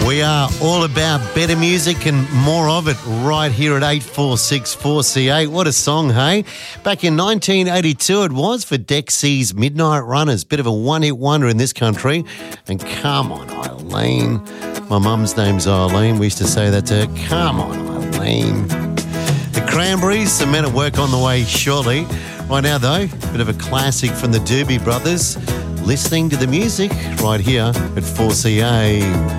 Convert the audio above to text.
We are all about better music and more of it right here at 8464CA. What a song, hey? Back in 1982 it was for Dexy's Midnight Runners. Bit of a one-hit wonder in this country. And come on, Eileen. My mum's name's Eileen. We used to say that to her. Come on, Eileen. The Cranberries, some men at work on the way shortly. Right now, though, bit of a classic from the Doobie Brothers. Listening to the music right here at 4CA.